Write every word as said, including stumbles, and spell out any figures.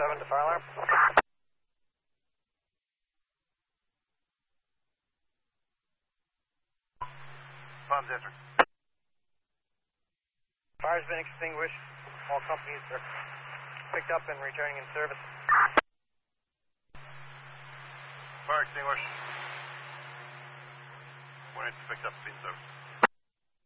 seven to fire alarm. Bombs answering. Fire's been extinguished. All companies are picked up and returning in service. Fire extinguished. One inch picked up in service.